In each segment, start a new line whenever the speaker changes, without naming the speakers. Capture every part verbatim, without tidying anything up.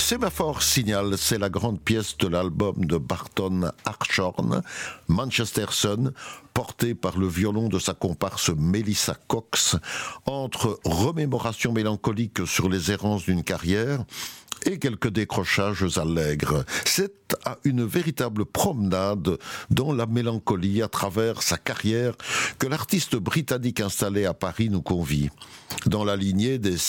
Semaphore Signal, c'est la grande pièce de l'album de Barton Hartshorn, Manchester Sun, porté par le violon de sa comparse Melissa Cox, entre remémorations mélancoliques sur les errances d'une carrière et quelques décrochages allègres. C'est à une véritable promenade dans la mélancolie à travers sa carrière que l'artiste britannique installé à Paris nous convie. Dans la lignée des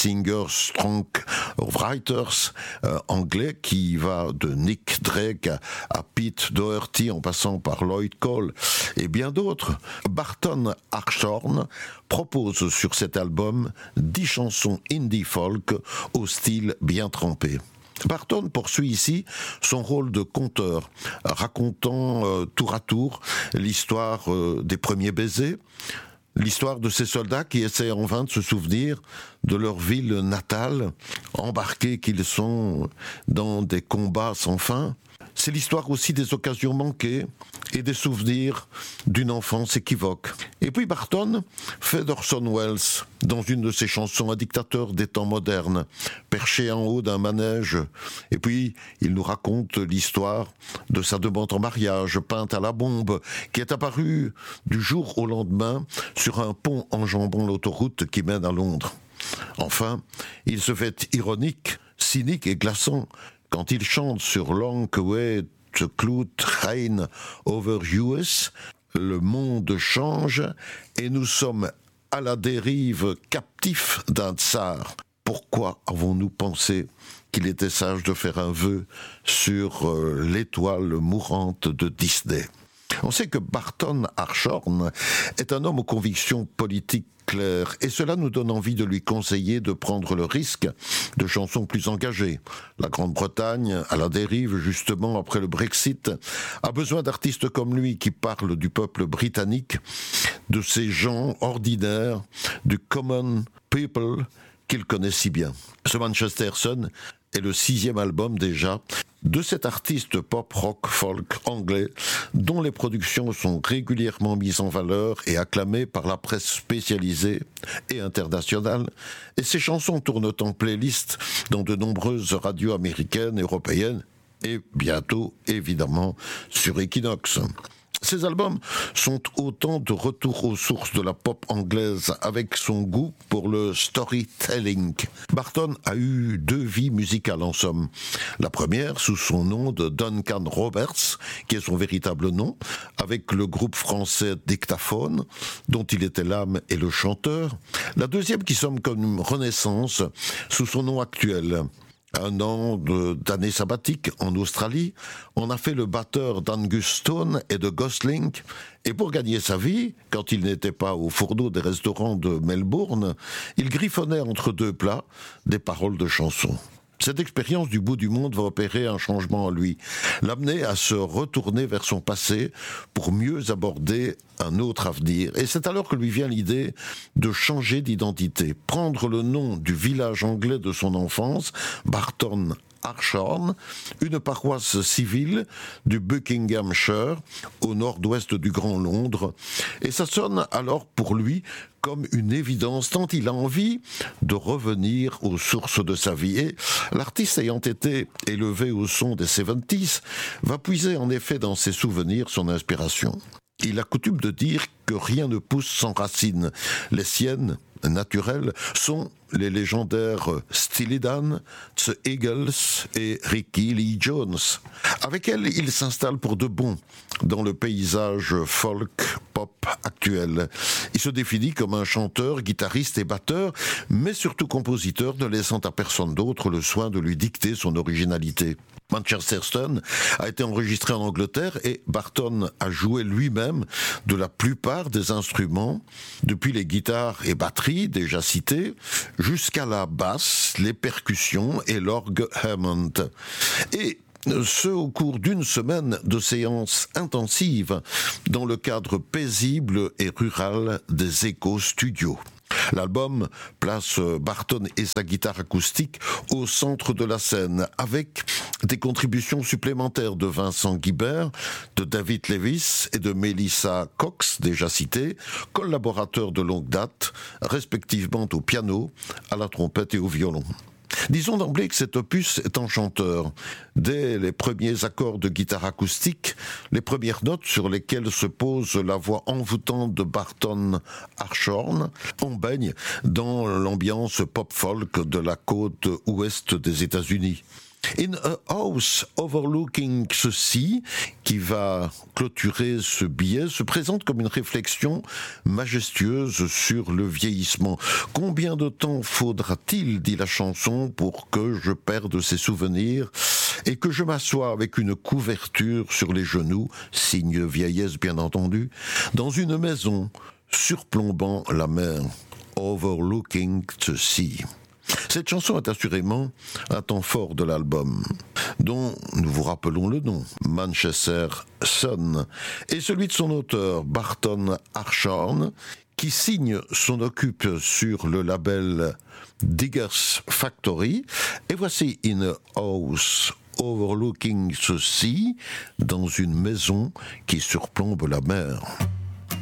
singer-songwriters euh, anglais qui va de Nick Drake à, à Pete Doherty en passant par Lloyd Cole et bien d'autres, Barton Hartshorn propose sur cet album dix chansons indie folk au style bien trempé. Barton poursuit ici son rôle de conteur, racontant euh, tour à tour l'histoire euh, des premiers baisers, l'histoire de ces soldats qui essaient en vain de se souvenir de leur ville natale, embarqués qu'ils sont dans des combats sans fin. C'est l'histoire aussi des occasions manquées et des souvenirs d'une enfance équivoque. Et puis Barton fait d'Orson Welles, dans une de ses chansons, un dictateur des temps modernes, perché en haut d'un manège. Et puis il nous raconte l'histoire de sa demande en mariage, peinte à la bombe, qui est apparue du jour au lendemain sur un pont enjambant l'autoroute qui mène à Londres. Enfin, il se fait ironique, cynique et glaçant quand il chante sur Long Away the Cloud Reign over U S, le monde change et nous sommes à la dérive captifs d'un tsar. Pourquoi avons-nous pensé qu'il était sage de faire un vœu sur euh, l'étoile mourante de Disney? On sait que Barton Hartshorn est un homme aux convictions politiques claires et cela nous donne envie de lui conseiller de prendre le risque de chansons plus engagées. La Grande-Bretagne, à la dérive justement après le Brexit, a besoin d'artistes comme lui qui parlent du peuple britannique, de ces gens ordinaires, du common people qu'il connaît si bien. Ce Manchester Sun est le sixième album déjà de cet artiste pop-rock folk anglais dont les productions sont régulièrement mises en valeur et acclamées par la presse spécialisée et internationale, et ses chansons tournent en playlist dans de nombreuses radios américaines, européennes et bientôt évidemment sur Equinox. Ces albums sont autant de retours aux sources de la pop anglaise avec son goût pour le storytelling. Barton a eu deux vies musicales en somme. La première sous son nom de Duncan Roberts, qui est son véritable nom, avec le groupe français Dictaphone, dont il était l'âme et le chanteur. La deuxième qui sonne comme une renaissance sous son nom actuel. Un an de, d'année sabbatique en Australie, on a fait le batteur d'Angus Stone et de Gosling, et pour gagner sa vie, quand il n'était pas au fourneau des restaurants de Melbourne, il griffonnait entre deux plats des paroles de chansons. Cette expérience du bout du monde va opérer un changement en lui, l'amener à se retourner vers son passé pour mieux aborder un autre avenir. Et c'est alors que lui vient l'idée de changer d'identité, prendre le nom du village anglais de son enfance, Barton Hartshorn, une paroisse civile du Buckinghamshire, au nord-ouest du Grand Londres. Et ça sonne alors pour lui comme une évidence, tant il a envie de revenir aux sources de sa vie. Et l'artiste ayant été élevé au son des soixante-dix, va puiser en effet dans ses souvenirs son inspiration. Il a coutume de dire que rien ne pousse sans racines. Les siennes, naturelles, sont les légendaires Steely Dan, The Eagles et Ricky Lee Jones. Avec elle, il s'installe pour de bon dans le paysage folk-pop actuel. Il se définit comme un chanteur, guitariste et batteur, mais surtout compositeur, ne laissant à personne d'autre le soin de lui dicter son originalité. Manchester Sun a été enregistré en Angleterre et Barton a joué lui-même de la plupart des instruments, depuis les guitares et batteries déjà citées, jusqu'à la basse, les percussions et l'orgue Hammond. Et ce au cours d'une semaine de séances intensives dans le cadre paisible et rural des Echo Studios. L'album place Barton et sa guitare acoustique au centre de la scène, avec des contributions supplémentaires de Vincent Guibert, de David Lewis et de Melissa Cox, déjà cités, collaborateurs de longue date, respectivement au piano, à la trompette et au violon. Disons d'emblée que cet opus est enchanteur. Dès les premiers accords de guitare acoustique, les premières notes sur lesquelles se pose la voix envoûtante de Barton Hartshorn, on baigne dans l'ambiance pop-folk de la côte ouest des États-Unis. In a House Overlooking the Sea, qui va clôturer ce billet, se présente comme une réflexion majestueuse sur le vieillissement. Combien de temps faudra-t-il, dit la chanson, pour que je perde ces souvenirs et que je m'assoie avec une couverture sur les genoux, signe vieillesse bien entendu, dans une maison surplombant la mer, Overlooking the Sea. Cette chanson est assurément un temps fort de l'album, dont nous vous rappelons le nom, Manchester Sun, et celui de son auteur, Barton Hartshorn, qui signe son occupe sur le label Diggers Factory. Et voici In a House Overlooking the Sea, dans une maison qui surplombe la mer.